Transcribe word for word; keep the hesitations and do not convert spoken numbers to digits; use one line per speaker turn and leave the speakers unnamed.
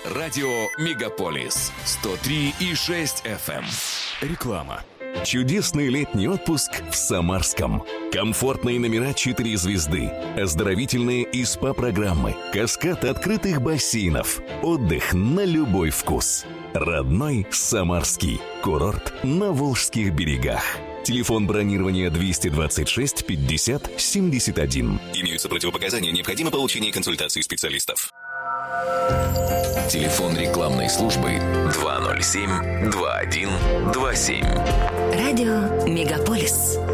Радио «Мегаполис» сто три и шесть эф эм. Реклама.
Чудесный летний отпуск в Самарском. Комфортные номера четыре звезды, оздоровительные и СПА-программы, каскад открытых бассейнов, отдых на любой вкус. Родной Самарский. Курорт на Волжских берегах. Телефон бронирования двести двадцать шесть пятьдесят семьдесят один.
Имеются противопоказания, необходимо получение консультации специалистов.
Телефон рекламной службы два ноль семь два один два семь.
Радио «Мегаполис».